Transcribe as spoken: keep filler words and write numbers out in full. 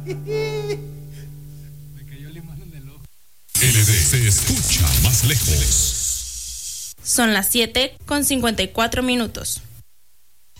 Me cayó limón en el ojo. L D se escucha más lejos. Son las siete con cincuenta y cuatro minutos.